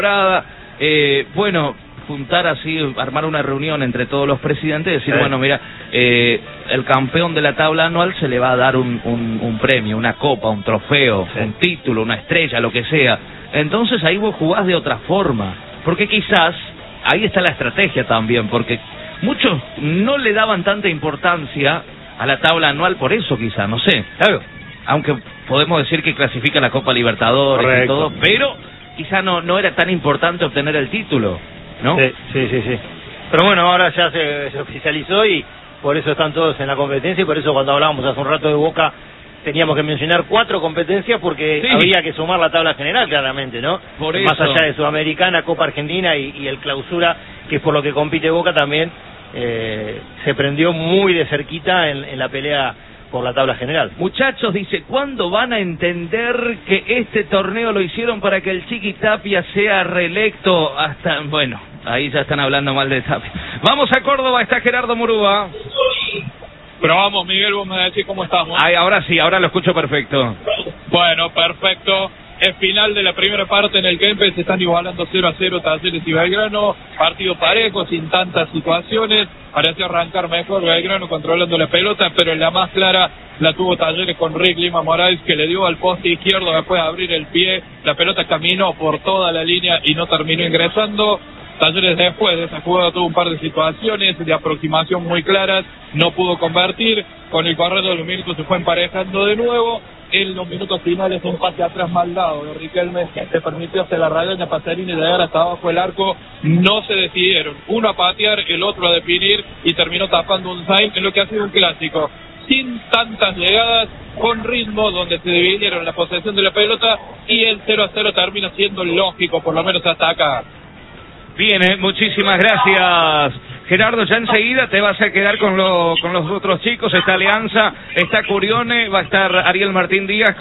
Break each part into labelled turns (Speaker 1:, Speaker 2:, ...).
Speaker 1: Bueno, juntar así, armar una reunión entre todos los presidentes y decir, bueno, mira, el campeón de la tabla anual se le va a dar un premio, una copa, un trofeo, un título, una estrella, lo que sea. Entonces ahí vos jugás de otra forma, porque quizás, ahí está la estrategia también, porque muchos no le daban tanta importancia a la tabla anual por eso quizás, no sé.
Speaker 2: Claro.
Speaker 1: Aunque podemos decir que clasifica la Copa Libertadores. Correcto. Y todo, pero quizá no era tan importante obtener el título, ¿no?
Speaker 2: Sí. Pero bueno, ahora ya se oficializó y por eso están todos en la competencia y por eso cuando hablábamos hace un rato de Boca teníamos que mencionar 4 competencias porque había que sumar la tabla general claramente, ¿no?
Speaker 1: Por eso.
Speaker 2: Más allá de Sudamericana, Copa Argentina y el Clausura, que es por lo que compite Boca también, se prendió muy de cerquita en la pelea por la tabla general.
Speaker 1: Muchachos, dice, ¿cuándo van a entender que este torneo lo hicieron para que el Chiqui Tapia sea reelecto? Hasta, bueno, ahí ya están hablando mal de Tapia. Vamos a Córdoba, está Gerardo Murúa.
Speaker 3: Pero vamos, Miguel, vos me decís cómo estamos.
Speaker 1: Ay, ahora sí, ahora lo escucho perfecto.
Speaker 3: Bueno, perfecto. Es final de la primera parte en el Kempes, se están igualando 0-0 Talleres y Belgrano, partido parejo, sin tantas situaciones, pareció arrancar mejor Belgrano controlando la pelota, pero en la más clara la tuvo Talleres con Rick Lima Moraes, que le dio al poste izquierdo después de abrir el pie, la pelota caminó por toda la línea y no terminó ingresando. Talleres después de esa jugada tuvo un par de situaciones de aproximación muy claras, no pudo convertir, con el correr de los minutos se fue emparejando de nuevo. En los minutos finales un pase atrás mal dado de Riquelme que se permitió hacer la raya Pasarini de llegar hasta abajo del arco, no se decidieron, uno a patear, el otro a definir y terminó tapando un Zayn en lo que ha sido un clásico, sin tantas llegadas, con ritmo, donde se dividieron la posesión de la pelota y el 0-0 termina siendo lógico, por lo menos hasta acá.
Speaker 1: Bien, muchísimas gracias, Gerardo. Ya enseguida te vas a quedar con los otros chicos. Está Alianza, está Curione, va a estar Ariel Martín Díaz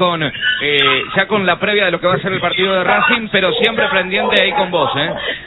Speaker 1: ya con la previa de lo que va a ser el partido de Racing, pero siempre pendiente ahí con vos,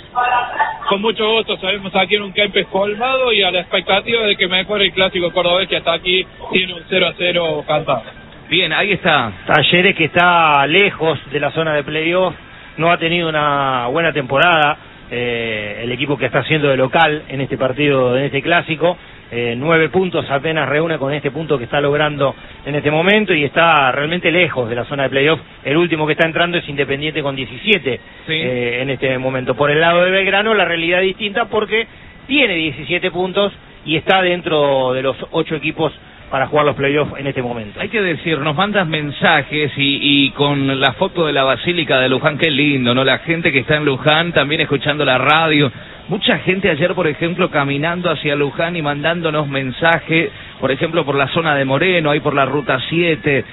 Speaker 3: Con mucho gusto, sabemos aquí en un Kempes colmado y a la expectativa de que mejore el clásico cordobés, que hasta aquí tiene un 0-0 cantado.
Speaker 1: Bien, ahí está.
Speaker 2: Talleres, que está lejos de la zona de playoff, no ha tenido una buena temporada. El equipo que está haciendo de local en este partido, en este clásico, 9 puntos apenas reúne con este punto que está logrando en este momento y está realmente lejos de la zona de playoff. El último que está entrando es Independiente con 17 en este momento. Por el lado de Belgrano la realidad es distinta porque tiene 17 puntos y está dentro de los 8 equipos para jugar los playoffs en este momento.
Speaker 1: Hay que decir, nos mandas mensajes y con la foto de la Basílica de Luján, qué lindo, ¿no? La gente que está en Luján también escuchando la radio. Mucha gente ayer, por ejemplo, caminando hacia Luján y mandándonos mensajes, por ejemplo, por la zona de Moreno, ahí por la Ruta 7.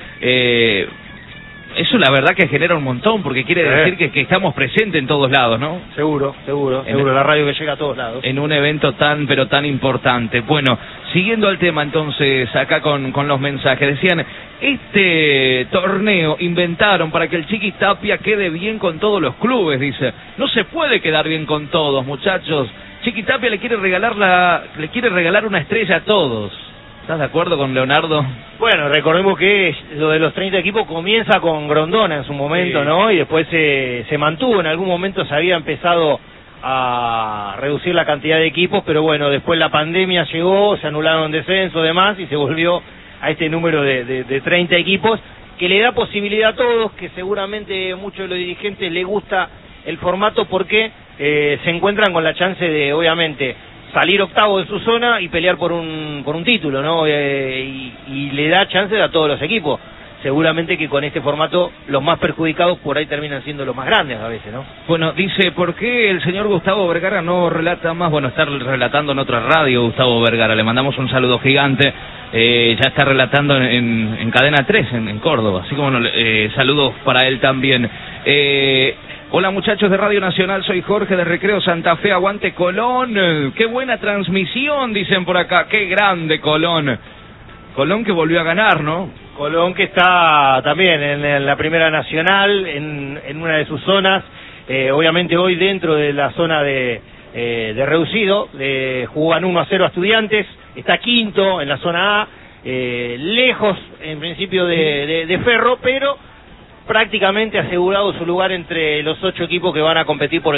Speaker 1: Eso la verdad que genera un montón, porque quiere decir que estamos presentes en todos lados, ¿no?
Speaker 2: Seguro, la radio que llega a todos lados.
Speaker 1: En un evento pero tan importante. Bueno, siguiendo el tema entonces, acá con los mensajes, decían, este torneo inventaron para que el Chiqui Tapia quede bien con todos los clubes, dice. No se puede quedar bien con todos, muchachos. Chiqui Tapia le quiere regalar una estrella a todos. ¿Estás de acuerdo con Leonardo?
Speaker 2: Bueno, recordemos que lo de los 30 equipos comienza con Grondona en su momento, ¿no? Y después se mantuvo, en algún momento se había empezado a reducir la cantidad de equipos, pero bueno, después la pandemia llegó, se anularon descensos, demás, y se volvió a este número de 30 equipos, que le da posibilidad a todos, que seguramente muchos de los dirigentes les gusta el formato porque se encuentran con la chance de, obviamente, salir octavo de su zona y pelear por un título, ¿no? Y le da chance a todos los equipos. Seguramente que con este formato los más perjudicados por ahí terminan siendo los más grandes a veces, ¿no?
Speaker 1: Bueno, dice, ¿por qué el señor Gustavo Vergara no relata más? Bueno, está relatando en otra radio Gustavo Vergara, le mandamos un saludo gigante. Ya está relatando en Cadena 3 en Córdoba, así como saludos para él también. Hola muchachos de Radio Nacional, soy Jorge de Recreo Santa Fe, aguante Colón, qué buena transmisión, dicen por acá, qué grande Colón. Colón que volvió a ganar, ¿no?
Speaker 2: Colón que está también en la Primera Nacional, en una de sus zonas, obviamente hoy dentro de la zona de reducido, jugan 1-0 a Estudiantes, está quinto en la zona A, lejos en principio de Ferro, pero prácticamente asegurado su lugar entre los 8 equipos que van a competir por el